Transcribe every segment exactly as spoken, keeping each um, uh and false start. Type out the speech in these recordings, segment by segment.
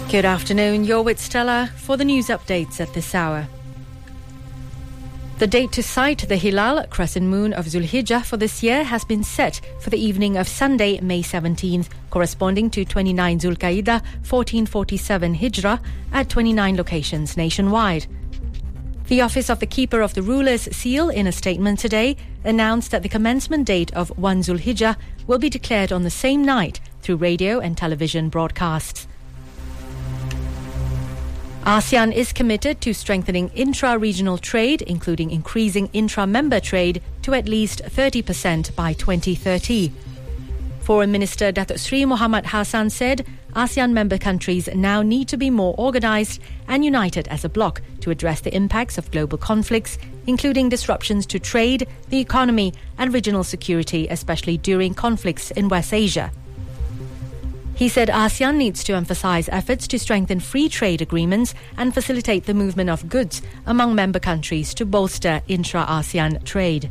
Good afternoon, you're with Stella for the news updates at this hour. The date to sight the Hilal, crescent moon of Zulhijjah for this year, has been set for the evening of Sunday, May seventeenth, corresponding to twenty-nine Zulqa'dah, fourteen forty-seven Hijrah, at twenty-nine locations nationwide. The Office of the Keeper of the Ruler's Seal, in a statement today, announced that the commencement date of one Zulhijjah will be declared on the same night through radio and television broadcasts. ASEAN is committed to strengthening intra-regional trade, including increasing intra-member trade to at least thirty percent by twenty thirty. Foreign Minister Datuk Sri Muhammad Hassan said ASEAN member countries now need to be more organised and united as a bloc to address the impacts of global conflicts, including disruptions to trade, the economy and regional security, especially during conflicts in West Asia. He said ASEAN needs to emphasise efforts to strengthen free trade agreements and facilitate the movement of goods among member countries to bolster intra-ASEAN trade.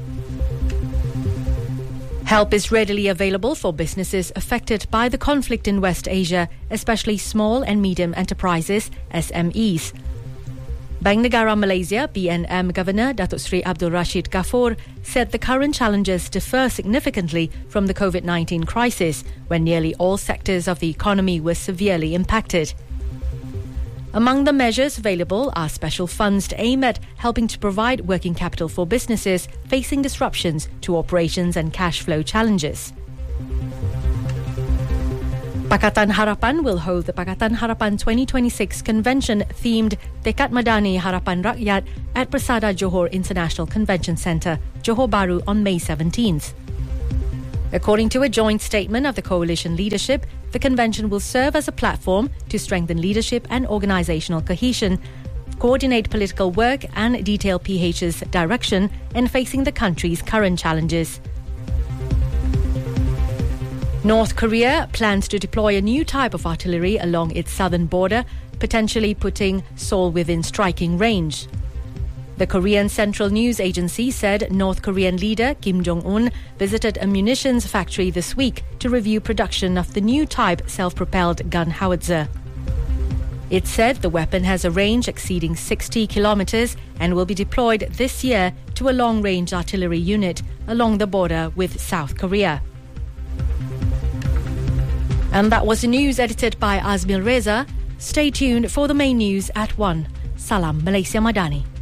Help is readily available for businesses affected by the conflict in West Asia, especially small and medium enterprises, S M Es. Bank Negara Malaysia, B N M Governor Datuk Sri Abdul Rashid Ghaffur said the current challenges differ significantly from the COVID nineteen crisis, when nearly all sectors of the economy were severely impacted. Among the measures available are special funds to aim at helping to provide working capital for businesses facing disruptions to operations and cash flow challenges. Pakatan Harapan will hold the Pakatan Harapan twenty twenty-six convention-themed Tekad Madani Harapan Rakyat at Persada Johor International Convention Centre, Johor Bahru on May seventeenth. According to a joint statement of the coalition leadership, the convention will serve as a platform to strengthen leadership and organisational cohesion, coordinate political work and detail P H's direction in facing the country's current challenges. North Korea plans to deploy a new type of artillery along its southern border, potentially putting Seoul within striking range. The Korean Central News Agency said North Korean leader Kim Jong-un visited a munitions factory this week to review production of the new type self-propelled gun howitzer. It said the weapon has a range exceeding sixty kilometres and will be deployed this year to a long-range artillery unit along the border with South Korea. And that was the news edited by Azmil Reza. Stay tuned for the main news at one. Salam Malaysia Madani.